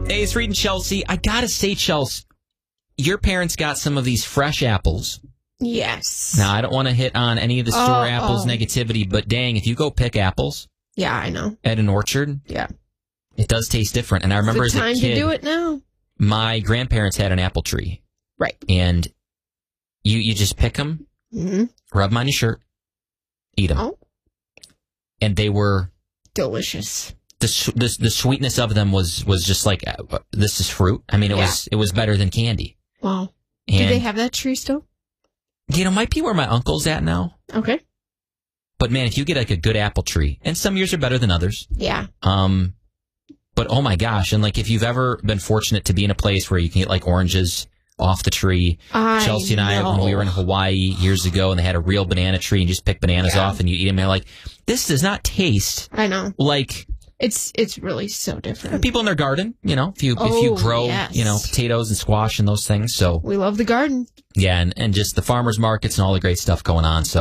Hey, it's Reed and Chelsea. I gotta say, Chelsea, your parents got some of these fresh apples. Yes. Now, I don't want to hit on any of the store apples negativity, but dang, if you go pick apples, yeah, I know, at an orchard, yeah, it does taste different. And I remember as a kid, time to do it now. My grandparents had an apple tree, right? And you just pick them, rub them on your shirt, eat them, and they were delicious. The sweetness of them was just like, this is fruit. I mean, it was better than candy. Wow. And, do they have that tree still? Might be where my uncle's at now. Okay. But man, if you get like a good apple tree, and some years are better than others. Yeah. But oh my gosh, and like if you've ever been fortunate to be in a place where you can get like oranges off the tree. Chelsea and I, when we were in Hawaii years ago, and they had a real banana tree, and you just pick bananas off and you eat them, and you're like, this does not taste. I know. Like. It's really so different. People in their garden, if you grow, potatoes and squash and those things. So we love the garden. Yeah, and just the farmers markets and all the great stuff going on. So